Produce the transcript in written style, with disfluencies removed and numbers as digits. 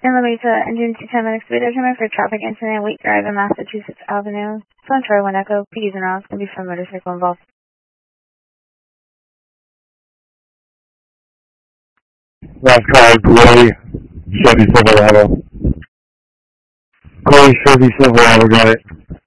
San Luis Engine 210 Speed Determinant for traffic incident, Wheat Drive in Massachusetts Avenue. Phone Troy 1 Echo, P's and R's, going to be for motorcycle involved. Last call, Gray, Chevy Silverado. Gray, Chevy Silverado, got it.